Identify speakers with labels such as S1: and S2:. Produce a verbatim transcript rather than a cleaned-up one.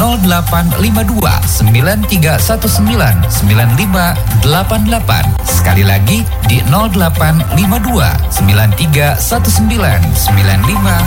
S1: nol delapan lima dua sembilan tiga satu sembilan sembilan lima delapan delapan. Sekali lagi di nol delapan lima dua sembilan tiga satu sembilan sembilan lima